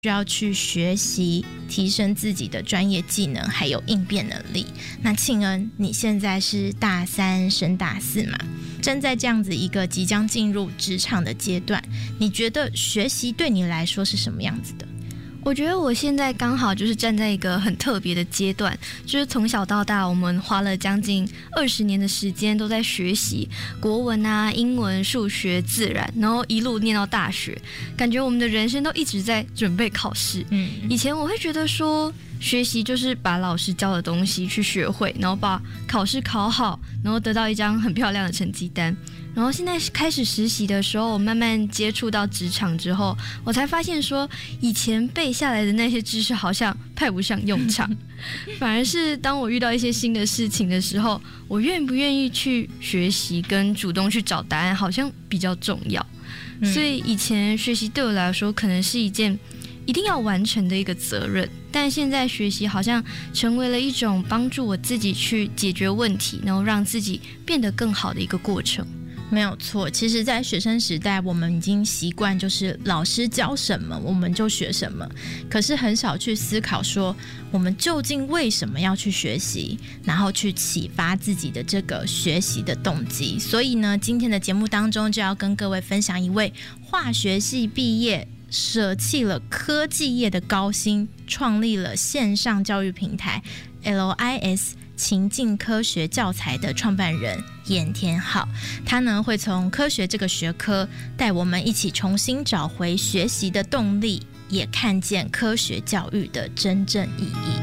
需要去学习提升自己的专业技能还有应变能力。那庆恩，你现在是大3升大4嘛，正在这样子一个即将进入职场的阶段，你觉得学习对你来说是什么样子的？ 我觉得我现在刚好就是站在一个很特别的阶段，就是从小到大我们花了将近20年的时间都在学习国文啊、英文、数学、自然，然后一路念到大学，感觉我们的人生都一直在准备考试。以前我会觉得说学习就是把老师教的东西去学会，然后把考试考好，然后得到一张很漂亮的成绩单。然后现在开始实习的时候，我慢慢接触到职场之后，我才发现说以前背下来的那些知识好像派不上用场，反而是当我遇到一些新的事情的时候，我愿不愿意去学习跟主动去找答案好像比较重要。所以以前学习对我来说可能是一件一定要完成的一个责任，但现在学习好像成为了一种帮助我自己去解决问题，然后让自己变得更好的一个过程。 没有错，其实在学生时代我们已经习惯就是老师教什么我们就学什么，可是很少去思考说我们究竟为什么要去学习，然后去启发自己的这个学习的动机。所以呢，今天的节目当中就要跟各位分享一位化学系毕业，舍弃了科技业的高薪，创立了线上教育平台 LIS 情境科学教材的创办人严天浩。他呢会从科学这个学科带我们一起重新找回学习的动力，也看见科学教育的真正意义。